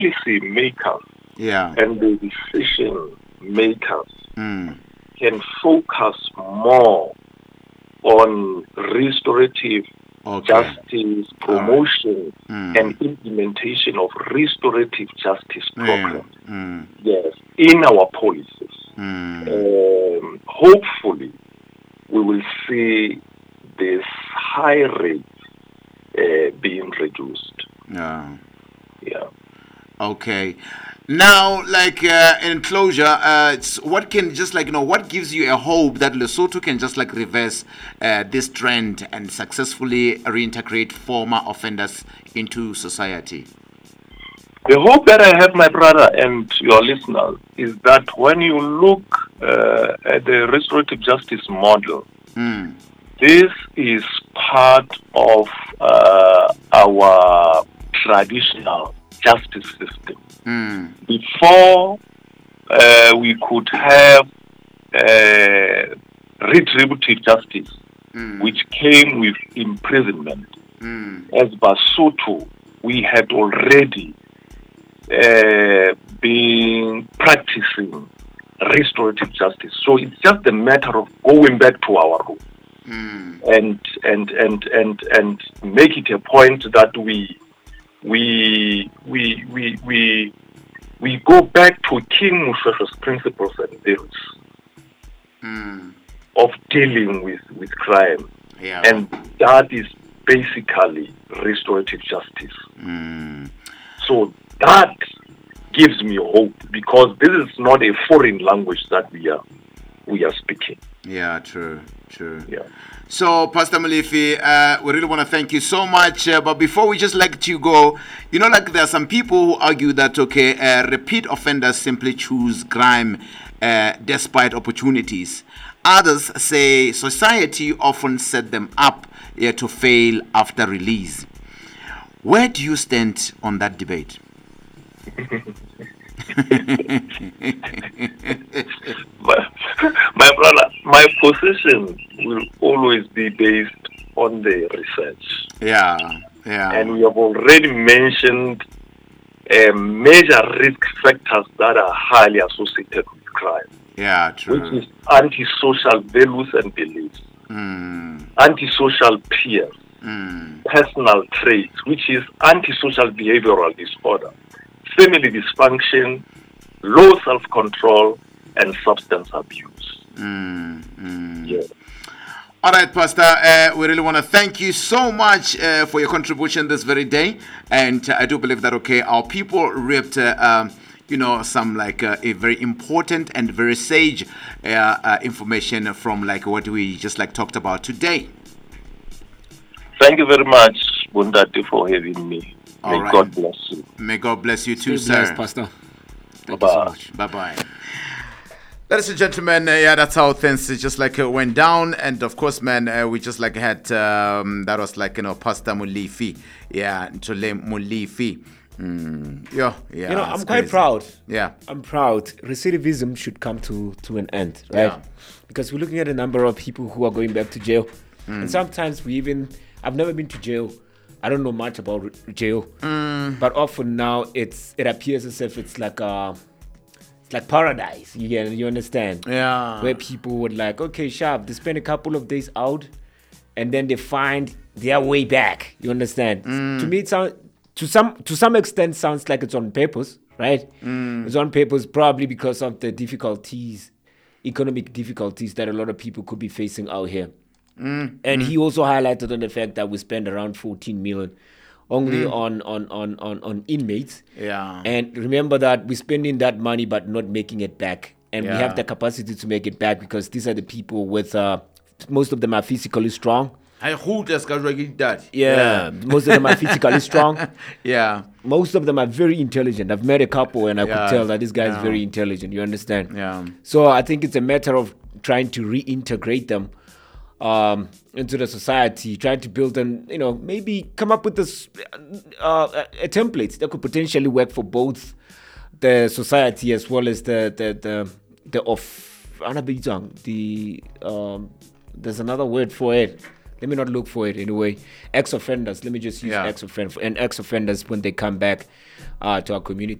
policy makers Yeah. and the decision makers Mm. can focus more on restorative Okay. justice promotion Mm. and implementation of restorative justice Yeah. programs. Mm. Yes, in our policies. Mm. Hopefully, we will see this high rate being reduced. Yeah. Yeah. Okay. Now, like in closure, what can just like what gives you a hope that Lesotho can just like reverse this trend and successfully reintegrate former offenders into society? The hope that I have, my brother, and your listeners, is that when you look at the restorative justice model, Mm. this is part of our traditional justice system. Mm. Before we could have retributive justice, Mm. which came with imprisonment, Mm. as Basotho, we had already been practicing restorative justice. So it's just a matter of going back to our roots Mm. and make it a point that we go back to King Moshoeshoe's principles and values Mm. of dealing with crime. Yeah. And that is basically restorative justice. Mm. So that gives me hope, because this is not a foreign language that we are speaking. Yeah, true. Yeah. So, Pastor Molefi, we really want to thank you so much. But before we just let you go, like there are some people who argue that, repeat offenders simply choose crime despite opportunities. Others say society often set them up to fail after release. Where do you stand on that debate? My brother, my position will always be based on the research. Yeah. And we have already mentioned major risk factors that are highly associated with crime. Yeah, true. Which is antisocial values and beliefs, antisocial peers, personal traits, which is antisocial behavioral disorder, family dysfunction, low self-control, and substance abuse. Yeah. All right, Pastor, we really want to thank you so much for your contribution this very day. And I do believe that, our people reaped, some like a very important and very sage information from like what we just like talked about today. Thank you very much, Bundati, for having me. May All right. God bless you. May God bless you too, Stay sir. blessed, Pastor. Thank Bye-bye. you so much. Bye-bye. Ladies and gentlemen, that's how things just like went down. And of course, man, we just like had, that was like, Pastor Molefi. Yeah, Ntole Molefi. Yeah. I'm quite proud. Yeah. I'm proud. Recidivism should come to an end, right? Yeah. Because we're looking at a number of people who are going back to jail. And sometimes I've never been to jail. I don't know much about jail. But often now it appears as if it's like paradise. You understand? Yeah. Where people would like, okay, sharp, they spend a couple of days out and then they find their way back. You understand? To me, it sounds, to some extent, sounds like it's on purpose, right? It's on purpose probably because of the economic difficulties that a lot of people could be facing out here. And he also highlighted on the fact that we spend around 14 million only on inmates. Yeah. And remember that we're spending that money but not making it back. And we Yeah. have the capacity to make it back because these are the people with, most of them are physically strong. I hope that's that. Yeah, most of them are physically strong. Yeah. Most of them are very intelligent. I've met a couple and I Yeah. could tell that this guy is Yeah. very intelligent. You understand? Yeah. So I think it's a matter of trying to reintegrate them into the society, trying to build them, maybe come up with this a template that could potentially work for both the society as well as there's another word for it, Let me not look for it anyway. Ex-offenders. Let me just use Yeah. ex-offenders when they come back to our community.